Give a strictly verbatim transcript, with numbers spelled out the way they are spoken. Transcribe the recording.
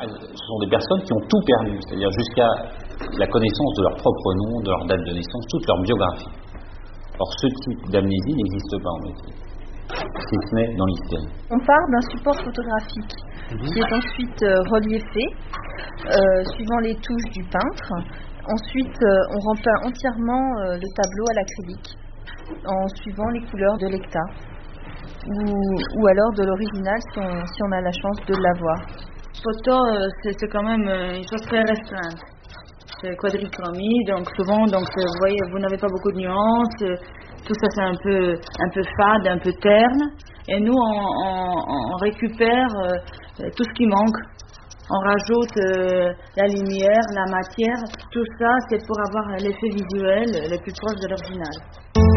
ce sont des personnes qui ont tout perdu, c'est-à-dire jusqu'à la connaissance de leur propre nom, de leur date de naissance, toute leur biographie. Or, ce type d'amnésie n'existe pas en médecine, si ce n'est dans l'hystérie. On part d'un support photographique mmh. qui est ensuite euh, reliefé, euh, suivant les touches du peintre. Ensuite, euh, on repeint entièrement euh, le tableau à l'acrylique, en suivant les couleurs de l'hectare, ou, ou alors de l'original si on, si on a la chance de l'avoir. Photo, euh, c'est, c'est quand même euh, une chose très restreinte. C'est quadrichromie, donc souvent, donc, euh, vous voyez, vous n'avez pas beaucoup de nuances, euh, tout ça c'est un peu, un peu fade, un peu terne, et nous on, on, on récupère euh, tout ce qui manque. On rajoute euh, la lumière, la matière, tout ça c'est pour avoir l'effet visuel le plus proche de l'original.